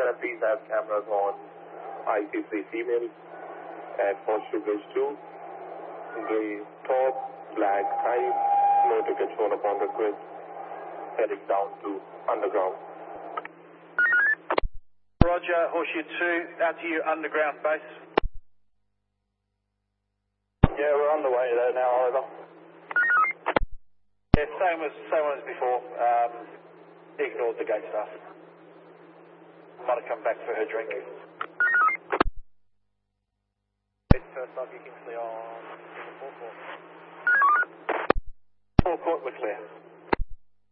and please have cameras on IC3 female at Horseshoe Bridge 2. Grey top, black type, no ticket shown upon request. Heading down to underground. Roger, Horseshoe 2, out to your underground base. Yeah, we're on the way there now, Oliver. Yeah, same as before. Ignored the gate staff. Might have come back for her drink. First up, you can clear on 4 court. 4 court, we're clear.